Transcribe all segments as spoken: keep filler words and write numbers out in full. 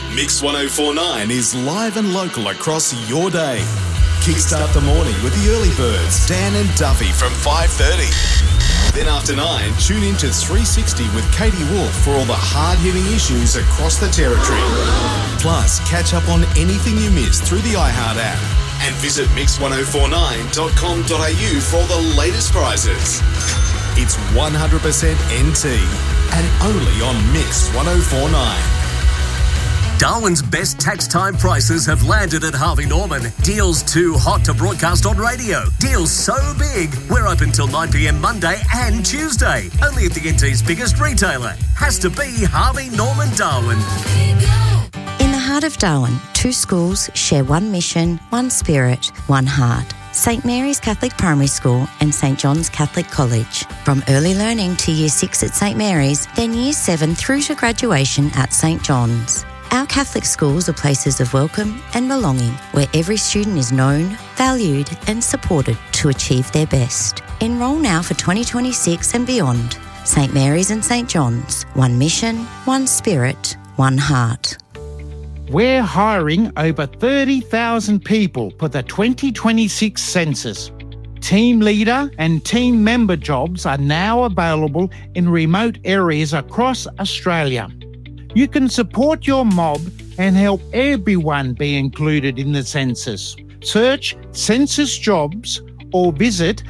Mix one oh four point nine is live and local across your day. Kickstart the morning with the early birds, Dan and Duffy from five thirty. Then after nine, tune in to three sixty with Katie Wolf for all the hard-hitting issues across the territory. Plus, catch up on anything you missed through the iHeart app. And visit mix one oh four nine dot com dot a u for all the latest prizes. It's one hundred percent N T and only on Mix one oh four point nine. Darwin's best tax time prices have landed at Harvey Norman. Deals too hot to broadcast on radio. Deals so big, we're open till nine p.m. Monday and Tuesday. Only at the N T's biggest retailer. Has to be Harvey Norman Darwin. In the heart of Darwin, two schools share one mission, one spirit, one heart. St Mary's Catholic Primary School and St John's Catholic College. From early learning to Year six at St Mary's, then Year seven through to graduation at St John's. Our Catholic schools are places of welcome and belonging where every student is known, valued and supported to achieve their best. Enrol now for twenty twenty-six and beyond. St Mary's and St John's. One mission, one spirit, one heart. We're hiring over thirty thousand people for the twenty twenty-six census. Team leader and team member jobs are now available in remote areas across Australia. You can support your mob and help everyone be included in the census. Search Census Jobs or visit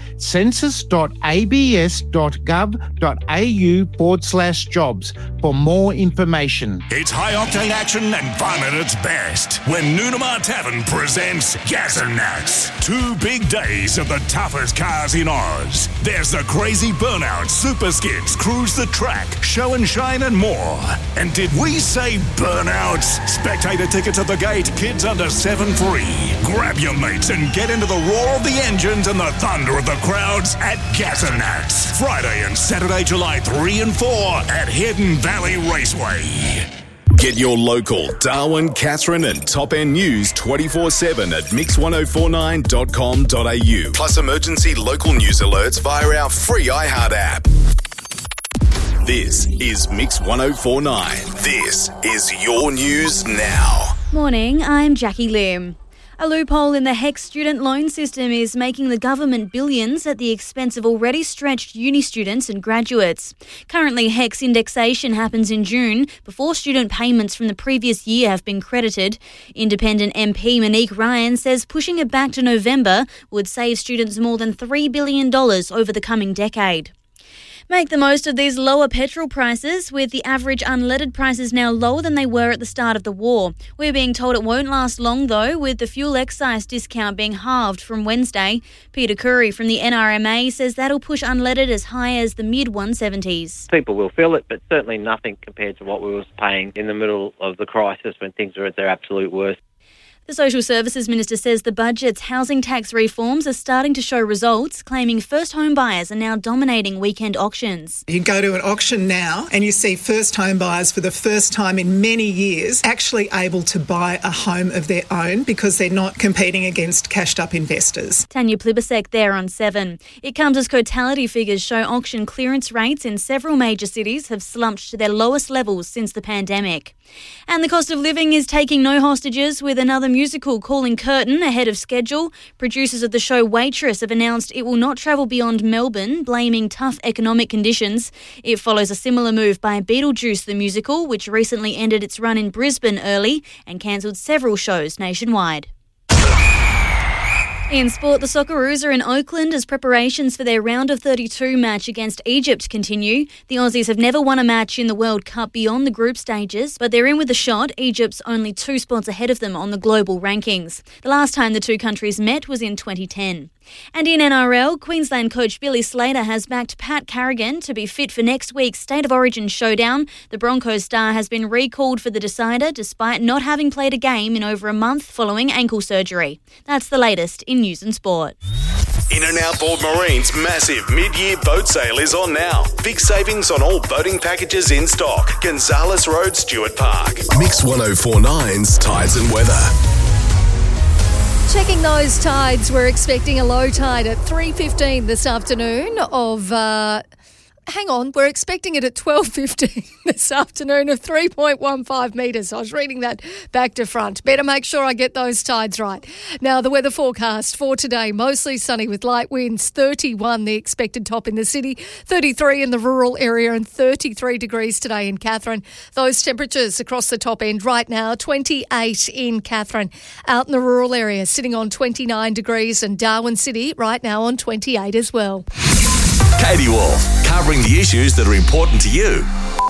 census.abs.gov.au forward slash jobs for more information. It's high-octane action and fun at its best when Noonamar Tavern presents Gas and Nats. Two big days of the toughest cars in Oz. There's the crazy burnout, super skids, cruise the track, show and shine and more. And did we say burnouts? Spectator tickets at the gate, kids under seven free. Grab your mates and get into the roar of the engines and the thunder of the crowds at Gas and Nats. Friday and Saturday, July three and four at Hidden Valley Raceway. Get your local Darwin, Katherine and Top End News twenty-four seven at mix one oh four nine dot com dot a u. Plus emergency local news alerts via our free iHeart app. This is Mix one oh four point nine. This is your news now. Morning, I'm Jackie Lim. A loophole in the HECS student loan system is making the government billions at the expense of already stretched uni students and graduates. Currently, HECS indexation happens in June before student payments from the previous year have been credited. Independent M P Monique Ryan says pushing it back to November would save students more than three billion dollars over the coming decade. Make the most of these lower petrol prices, with the average unleaded prices now lower than they were at the start of the war. We're being told it won't last long, though, with the fuel excise discount being halved from Wednesday. Peter Curry from the N R M A says that'll push unleaded as high as the mid one seventies. People will feel it, but certainly nothing compared to what we were paying in the middle of the crisis when things were at their absolute worst. The Social Services Minister says the budget's housing tax reforms are starting to show results, claiming first home buyers are now dominating weekend auctions. You go to an auction now and you see first home buyers for the first time in many years actually able to buy a home of their own because they're not competing against cashed up investors. Tanya Plibasek there on seven. It comes as totality figures show auction clearance rates in several major cities have slumped to their lowest levels since the pandemic. And the cost of living is taking no hostages, with another musical calling curtain ahead of schedule. Producers of the show Waitress have announced it will not travel beyond Melbourne, blaming tough economic conditions. It follows a similar move by Beetlejuice the musical, which recently ended its run in Brisbane early and cancelled several shows nationwide. In sport, the Socceroos are in Oakland as preparations for their round of thirty-two match against Egypt continue. The Aussies have never won a match in the World Cup beyond the group stages, but they're in with a shot. Egypt's only two spots ahead of them on the global rankings. The last time the two countries met was in twenty ten. And in N R L, Queensland coach Billy Slater has backed Pat Carrigan to be fit for next week's State of Origin showdown. The Broncos star has been recalled for the decider despite not having played a game in over a month following ankle surgery. That's the latest in news and sport. In and Outboard Marine's massive mid-year boat sale is on now. Big savings on all boating packages in stock. Gonzales Road, Stuart Park. Mix one oh four point nine's Tides and Weather. Checking those tides, we're expecting a low tide at three fifteen this afternoon of uh, hang on, we're expecting it at twelve fifteen this afternoon of three point one five metres. I was reading that back to front. Better make sure I get those tides right. Now, the weather forecast for today, mostly sunny with light winds, thirty-one the expected top in the city, thirty-three in the rural area and thirty-three degrees today in Katherine. Those temperatures across the top end right now, twenty-eight in Katherine. Out in the rural area, sitting on twenty-nine degrees, and Darwin City right now on twenty-eight as well. Katie Wolf, covering the issues that are important to you.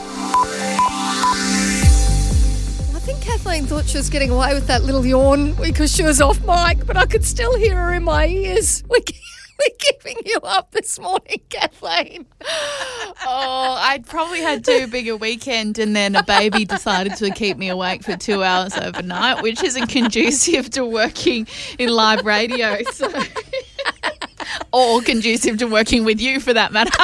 I think Kathleen thought she was getting away with that little yawn because she was off mic, but I could still hear her in my ears. We're, we're keeping you up this morning, Kathleen. Oh, I'd probably had too big a weekend, and then a baby decided to keep me awake for two hours overnight, which isn't conducive to working in live radio. So, or conducive to working with you, for that matter.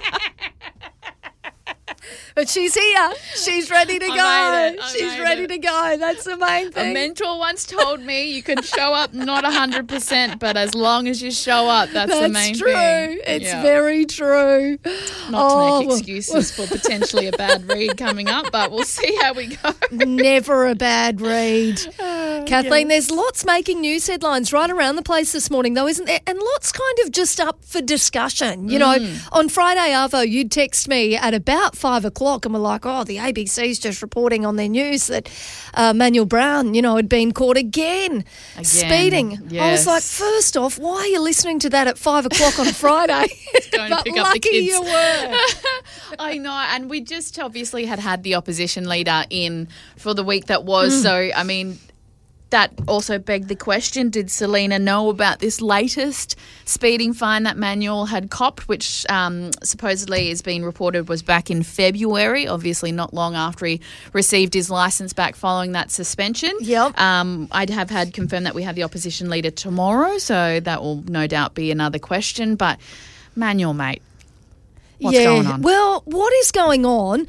But she's here. She's ready to I go. made it. I She's made ready it. to go. That's the main A thing. mentor once told me you can show up not one hundred percent, but as long as you show up, that's, That's the main true. thing. It's Yeah. very true. Not to Oh, make excuses for potentially a bad read coming up, but we'll see how we go. Never a bad read. Oh, Kathleen, there's lots making news headlines right around the place this morning, though, isn't there? And lots kind of just up for discussion. You know, Mm. on Friday, Arvo, you'd text me at about five o'clock and we're like, oh, the A B C's just reporting on their news that uh, Manuel Brown, you know, had been caught again, Again, speeding. I was yes. like, first off, why are you listening to that at five o'clock on a Friday? Go and But pick up the lucky kids. you were. I know, and we just obviously had had the opposition leader in for the week that was. So, I mean, that also begged the question, did Selena know about this latest speeding fine that Manuel had copped, which um, supposedly is being reported was back in February, obviously not long after he received his licence back following that suspension. Yep. Um, I'd have had confirmed that we have the opposition leader tomorrow, so that will no doubt be another question. But Manuel, mate, what's yeah. going on? Well, what is going on?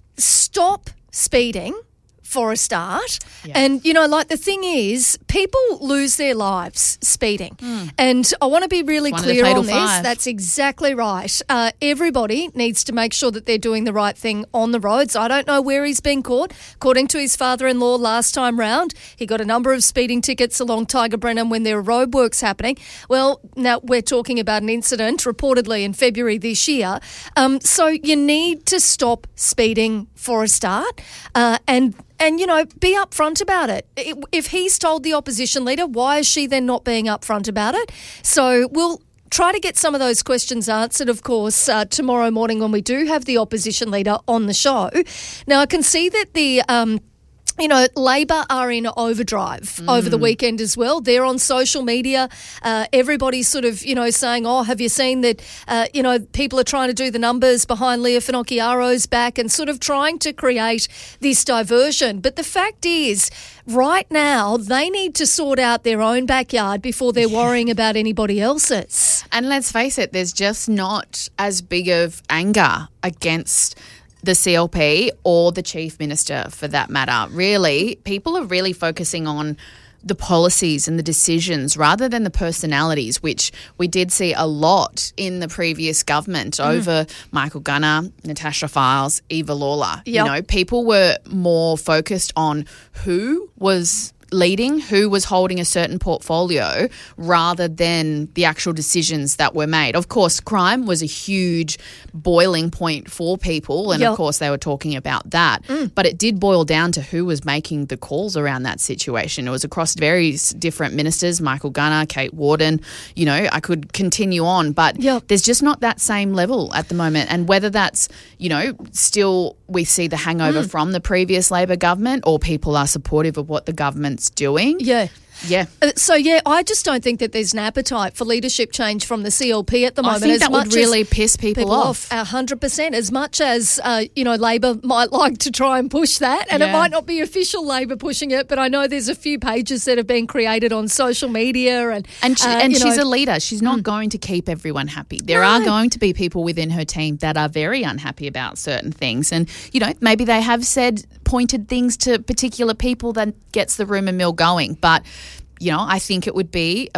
Stop speeding for a start. Yeah. And, you know, like the thing is, people lose their lives speeding. And I want to be really One of the clear fatal on this. five. That's exactly right. Uh, everybody needs to make sure that they're doing the right thing on the roads. I don't know where he's been caught. According to his father-in-law last time round, he got a number of speeding tickets along Tiger Brennan when there were roadworks happening. Well, now we're talking about an incident reportedly in February this year. Um, so you need to stop speeding for a start. Uh, and And, you know, be upfront about it. If he's told the opposition leader, why is she then not being upfront about it? So we'll try to get some of those questions answered, of course, uh, tomorrow morning when we do have the opposition leader on the show. Now, I can see that the... Um, You know, Labor are in overdrive mm. over the weekend as well. They're on social media. Uh, everybody's sort of, you know, saying, oh, have you seen that, uh, you know, people are trying to do the numbers behind Leah Finocchiaro's back and sort of trying to create this diversion. But the fact is, right now, they need to sort out their own backyard before they're worrying about anybody else's. And let's face it, there's just not as big of anger against the C L P or the Chief Minister for that matter. Really, people are really focusing on the policies and the decisions rather than the personalities, which we did see a lot in the previous government mm. over Michael Gunner, Natasha Files, Eva Lawler. Yep. You know, people were more focused on who was leading, who was holding a certain portfolio rather than the actual decisions that were made. Of course, crime was a huge boiling point for people and, yep. of course, they were talking about that. Mm. But it did boil down to who was making the calls around that situation. It was across various different ministers, Michael Gunner, Kate Warden, you know, I could continue on, but yep. there's just not that same level at the moment. And whether that's, you know, still we see the hangover mm. from the previous Labor government or people are supportive of what the government's doing. Yeah. Yeah. Uh, so, yeah, I just don't think that there's an appetite for leadership change from the C L P at the moment. I think as that much would really as piss people, people off. one hundred percent. As much as, uh, you know, Labor might like to try and push that, and yeah. it might not be official Labor pushing it, but I know there's a few pages that have been created on social media. And and, she, uh, and she's know, a leader. She's not mm. going to keep everyone happy. There no. are going to be people within her team that are very unhappy about certain things. And, you know, maybe they have said pointed things to particular people that gets the rumour mill going. But, you know, I think it would be a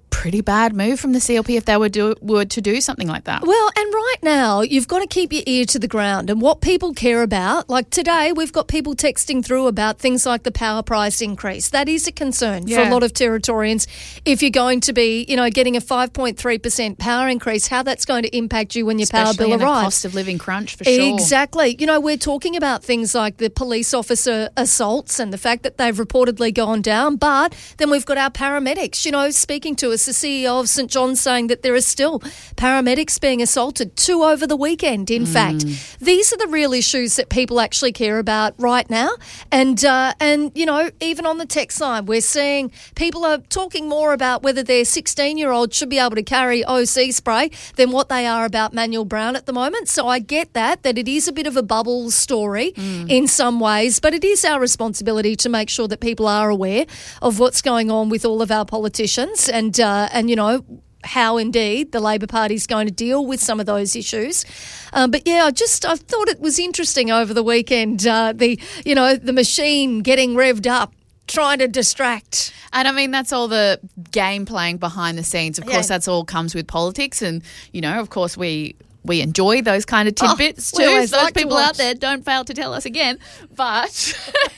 pretty bad move from the C L P if they were, do, were to do something like that. Well, and right now, you've got to keep your ear to the ground and what people care about. Like today, we've got people texting through about things like the power price increase. That is a concern Yeah. for a lot of Territorians. If you're going to be, you know, getting a five point three percent power increase, how that's going to impact you when your Especially power bill in arrives. a cost of living crunch, for sure. Exactly. You know, we're talking about things like the police officer assaults and the fact that they've reportedly gone down, but then we've got our paramedics, you know, speaking to us, the C E O of St John's saying that there are still paramedics being assaulted, two over the weekend, in mm. fact. These are the real issues that people actually care about right now. And, uh, and you know, even on the text line, we're seeing people are talking more about whether their sixteen-year-old should be able to carry O C spray than what they are about Manuel Brown at the moment. So I get that, that it is a bit of a bubble story mm. in some ways, but it is our responsibility to make sure that people are aware of what's going on with all of our politicians and, uh, and you know, how indeed the Labor Party is going to deal with some of those issues. Um, but yeah, I just I thought it was interesting over the weekend, uh, the you know the machine getting revved up, trying to distract. And I mean, that's all the game playing behind the scenes. Of course, Yeah. that's all comes with politics, and you know, of course, we. We enjoy those kind of tidbits we too. always Those like to people watch. out there, don't fail to tell us again. But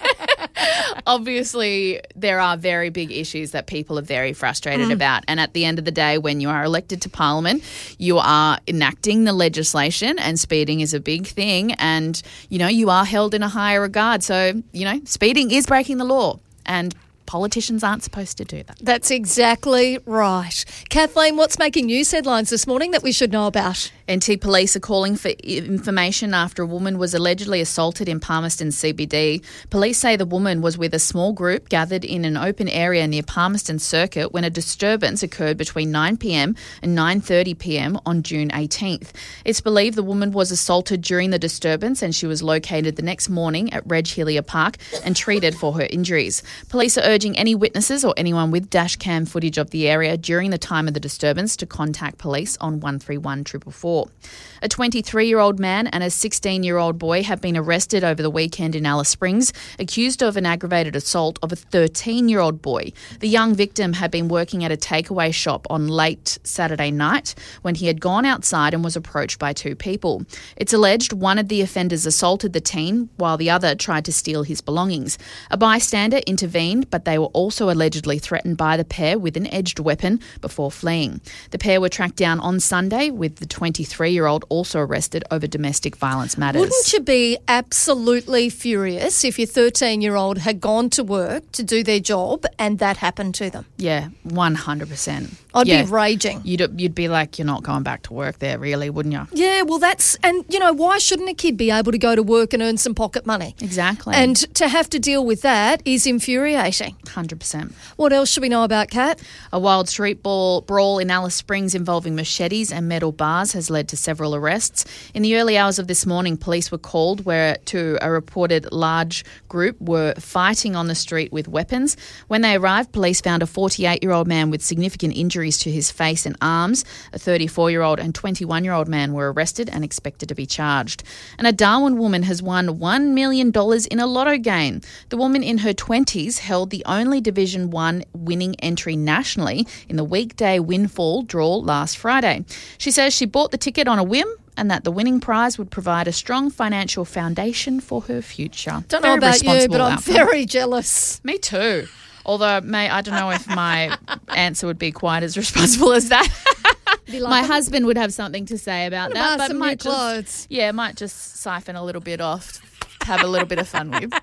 obviously, there are very big issues that people are very frustrated Mm. about. And at the end of the day, when you are elected to Parliament, you are enacting the legislation, and speeding is a big thing. And, you know, you are held in a higher regard. So, you know, speeding is breaking the law, and politicians aren't supposed to do that. That's exactly right. Kathleen, what's making news headlines this morning that we should know about? N T police are calling for information after a woman was allegedly assaulted in Palmerston C B D. Police say the woman was with a small group gathered in an open area near Palmerston Circuit when a disturbance occurred between nine p.m. and nine thirty p.m. on June eighteenth. It's believed the woman was assaulted during the disturbance, and she was located the next morning at Reg Hillier Park and treated for her injuries. Police are urging any witnesses or anyone with dash cam footage of the area during the time of the disturbance to contact police on one three one four four four. A twenty-three-year-old man and a sixteen-year-old boy have been arrested over the weekend in Alice Springs, accused of an aggravated assault of a thirteen-year-old boy. The young victim had been working at a takeaway shop on late Saturday night when he had gone outside and was approached by two people. It's alleged one of the offenders assaulted the teen while the other tried to steal his belongings. A bystander intervened, but they were also allegedly threatened by the pair with an edged weapon before fleeing. The pair were tracked down on Sunday, with the twenty-three-year-old also arrested over domestic violence matters. Wouldn't you be absolutely furious if your thirteen-year-old had gone to work to do their job and that happened to them? Yeah, one hundred percent. I'd yeah. be raging. You'd, you'd be like, you're not going back to work there, really, wouldn't you? Yeah, well, that's, and you know, why shouldn't a kid be able to go to work and earn some pocket money? Exactly. And to have to deal with that is infuriating. one hundred percent. What else should we know about Kat? A wild street ball brawl in Alice Springs involving machetes and metal bars has led to several arrests. In the early hours of this morning, police were called where to a reported large group were fighting on the street with weapons. When they arrived, police found a forty-eight-year-old man with significant injuries to his face and arms. A thirty-four-year-old and twenty-one-year-old man were arrested and expected to be charged. And a Darwin woman has won one million dollars in a lotto game. The woman in her twenties held the only Division one winning entry nationally in the weekday windfall draw last Friday. She says she bought the ticket on a whim and that the winning prize would provide a strong financial foundation for her future. Don't Very know about you, responsible but I'm outcome. very jealous. Me too. Although, May, I don't know if my answer would be quite as responsible as that. Be like, My "I'm husband would have something to say about gonna that, buy but some new might just, clothes." yeah, might just siphon a little bit off, have a little bit of fun with.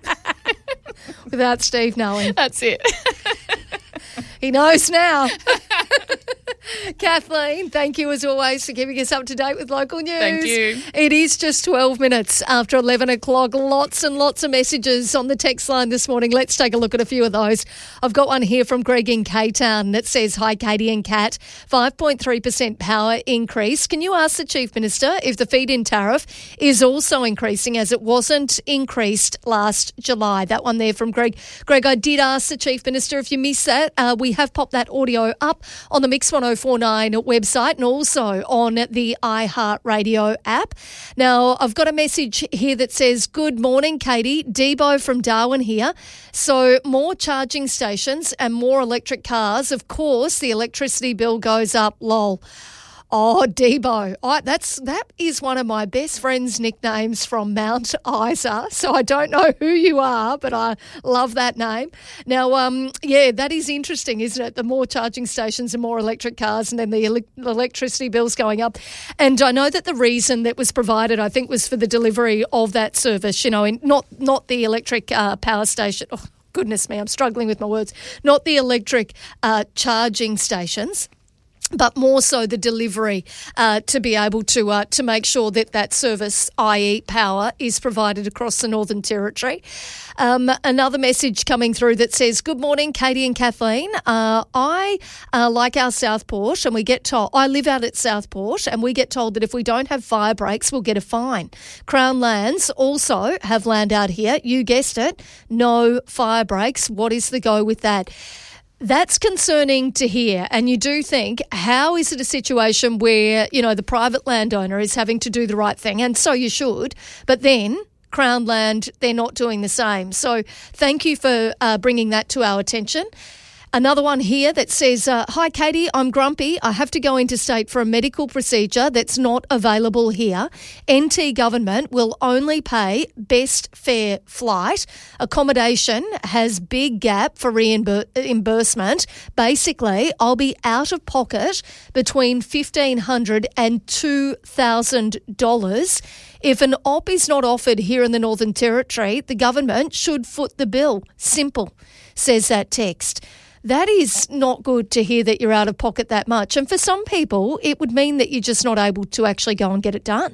without Steve knowing. That's it. He knows now. Kathleen, thank you as always for keeping us up to date with local news. Thank you. It is just twelve minutes after eleven o'clock. Lots and lots of messages on the text line this morning. Let's take a look at a few of those. I've got one here from Greg in K-Town that says, "Hi Katie and Kat, five point three percent power increase. Can you ask the Chief Minister if the feed-in tariff is also increasing as it wasn't increased last July?" That one there from Greg. Greg, I did ask the Chief Minister. If you missed that, uh, we have popped that audio up on the Mix one oh four point nine nine website and also on the iHeartRadio app. Now, I've got a message here that says, good morning, Katie. Debo from Darwin here. So more charging stations and more electric cars. Of course, the electricity bill goes up, lol. Oh, Debo. I, that's, that is one of my best friend's nicknames from Mount Isa. So I don't know who you are, but I love that name. Now, um, yeah, that is interesting, isn't it? The more charging stations and more electric cars and then the ele- electricity bills going up. And I know that the reason that was provided, I think, was for the delivery of that service, you know, in, not, not the electric uh, power station. Oh, goodness me, I'm struggling with my words. Not the electric uh, charging stations, but more so the delivery uh, to be able to uh, to make sure that that service, that is power, is provided across the Northern Territory. Um, another message coming through that says, good morning, Katie and Kathleen. Uh, I uh, like our Southport and we get told, I live out at Southport and we get told that if we don't have fire breaks, we'll get a fine. Crown Lands also have land out here. You guessed it, no fire breaks. What is the go with that? That's concerning to hear, and you do think, how is it a situation where, you know, the private landowner is having to do the right thing, and so you should, but then Crown Land, they're not doing the same. So thank you for uh, bringing that to our attention. Another one here that says, uh, hi, Katie, I'm grumpy. I have to go interstate for a medical procedure that's not available here. N T government will only pay best fare flight. Accommodation has big gap for reimbursement. Basically, I'll be out of pocket between fifteen hundred dollars and two thousand dollars. If an op is not offered here in the Northern Territory, the government should foot the bill. Simple, says that text. That is not good to hear that you're out of pocket that much. And for some people, it would mean that you're just not able to actually go and get it done.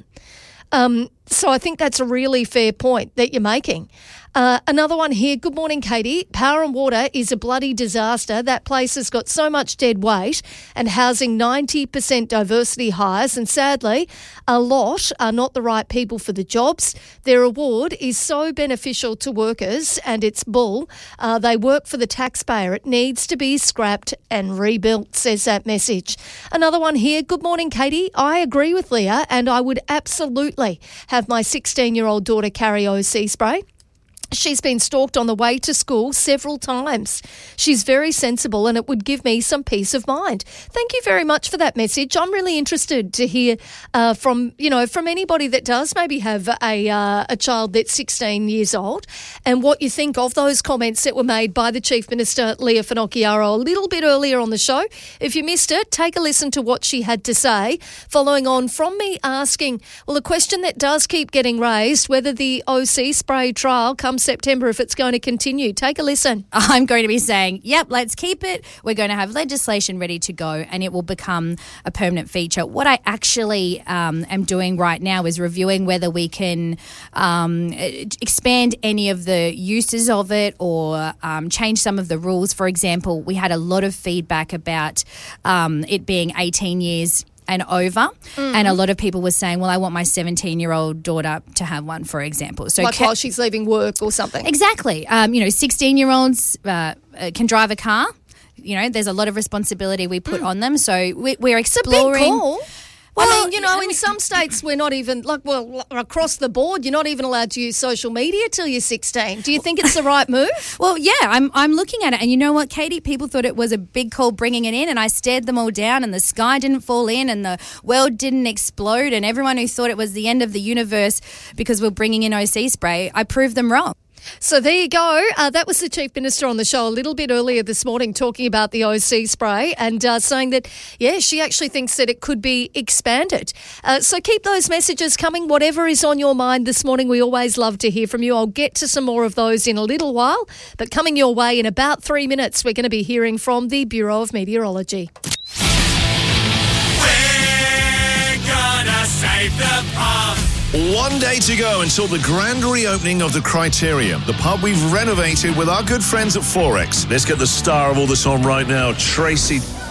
Um, so I think that's a really fair point that you're making. Uh, another one here. Good morning, Katie. Power and water is a bloody disaster. That place has got so much dead weight and housing ninety percent diversity hires, and sadly, a lot are not the right people for the jobs. Their award is so beneficial to workers and it's bull. Uh, they work for the taxpayer. It needs to be scrapped and rebuilt, says that message. Another one here. Good morning, Katie. I agree with Leah and I would absolutely have my sixteen-year-old daughter carry O C spray. She's been stalked on the way to school several times. She's very sensible and it would give me some peace of mind. Thank you very much for that message. I'm really interested to hear uh, from, you know, from anybody that does maybe have a uh, a child that's sixteen years old and what you think of those comments that were made by the Chief Minister, Leah Finocchiaro, a little bit earlier on the show. If you missed it, take a listen to what she had to say, following on from me asking, well, a question that does keep getting raised, whether the O C spray trial comes September, if it's going to continue. Take a listen. I'm going to be saying, yep, let's keep it. We're going to have legislation ready to go and it will become a permanent feature. What I actually um, am doing right now is reviewing whether we can um, expand any of the uses of it or um, change some of the rules. For example, we had a lot of feedback about um, it being eighteen years and over, mm. and a lot of people were saying, well, I want my seventeen-year-old daughter to have one, for example. So like ca- while she's leaving work or something. Exactly. Um, you know, sixteen-year-olds uh, can drive a car. You know, there's a lot of responsibility we put mm. on them. So we, we're exploring. It's a big call. Well, I mean, you know, in some states we're not even, like, well, across the board, you're not even allowed to use social media till you're sixteen. Do you think it's the right move? Well, yeah, I'm I'm looking at it. And you know what, Katie? People thought it was a big call bringing it in, and I stared them all down, and the sky didn't fall in, and the world didn't explode, and everyone who thought it was the end of the universe because we're bringing in O C spray, I proved them wrong. So there you go. Uh, that was the Chief Minister on the show a little bit earlier this morning talking about the O C spray and uh, saying that, yeah, she actually thinks that it could be expanded. Uh, so keep those messages coming. Whatever is on your mind this morning, we always love to hear from you. I'll get to some more of those in a little while. But coming your way in about three minutes, we're going to be hearing from the Bureau of Meteorology. We're gonna save the pub. One day to go until the grand reopening of the Criterion, the pub we've renovated with our good friends at Forex. Let's get the star of all this on right now, Tracy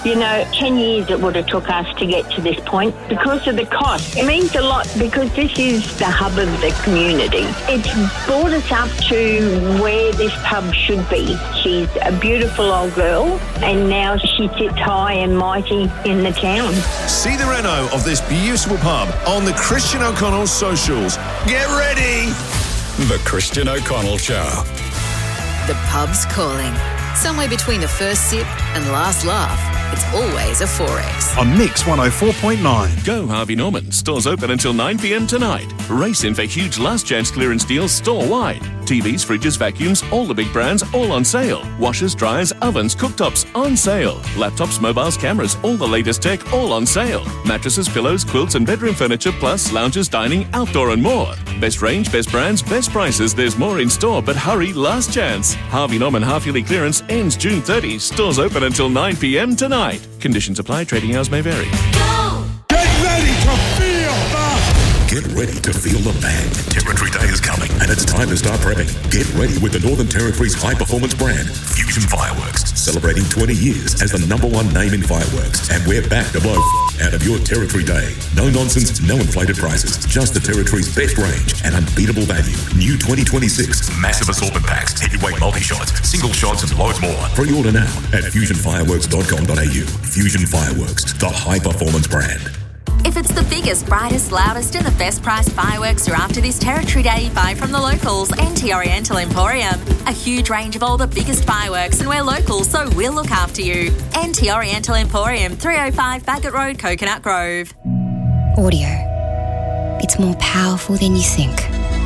You know, ten years it would have took us to get to this point because of the cost. It means a lot because this is the hub of the community. It's brought us up to where this pub should be. She's a beautiful old girl and now she sits high and mighty in the town. See the reno of this beautiful pub on the Christian O'Connell socials. Get ready! The Christian O'Connell Show. The pub's calling. Somewhere between the first sip and last laugh. It's always a four X. On Mix one oh four point nine. Go Harvey Norman. Stores open until nine p.m. tonight. Race in for huge last chance clearance deals store-wide. T Vs, fridges, vacuums, all the big brands, all on sale. Washers, dryers, ovens, cooktops, on sale. Laptops, mobiles, cameras, all the latest tech, all on sale. Mattresses, pillows, quilts and bedroom furniture, plus lounges, dining, outdoor and more. Best range, best brands, best prices. There's more in store, but hurry, last chance. Harvey Norman half-yearly clearance ends June thirtieth. Stores open until nine p.m. tonight. Conditions apply. Trading hours may vary. Go! Get ready to feel the... Get ready to feel the bang. Territory Day is coming, and it's time to start prepping. Get ready with the Northern Territory's high-performance brand, Fusion Fireworks, celebrating twenty years as the number one name in fireworks. And we're back to blow out of your Territory Day. No nonsense, no inflated prices. Just the Territory's best range and unbeatable value. New twenty twenty-six massive assortment packs, heavyweight multi-shots, single shots, and loads more. Pre-order now at fusion fireworks dot com dot a u. Fusion Fireworks, the high-performance brand. If it's the biggest, brightest, loudest and the best priced fireworks you're after this Territory Day, buy from the locals, N T Oriental Emporium. A huge range of all the biggest fireworks, and we're local, so we'll look after you. N T Oriental Emporium, three oh five Bagot Road, Coconut Grove. Audio. It's more powerful than you think.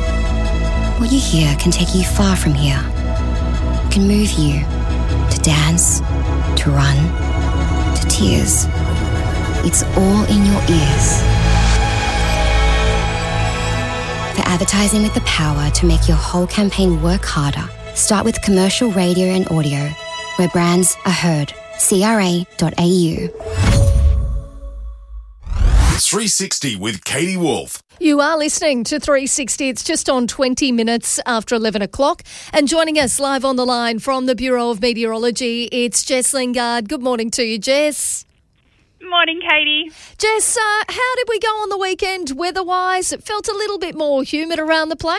What you hear can take you far from here. It can move you to dance, to run, to tears. It's all in your ears. For advertising with the power to make your whole campaign work harder, start with commercial radio and audio, where brands are heard. C R A dot A U. three sixty with Katie Wolf. You are listening to three sixty. It's just on twenty minutes after eleven o'clock. And joining us live on the line from the Bureau of Meteorology, it's Jess Lingard. Good morning to you, Jess. Morning, Katie. Jess, uh, how did we go on the weekend weather-wise? It felt a little bit more humid around the place.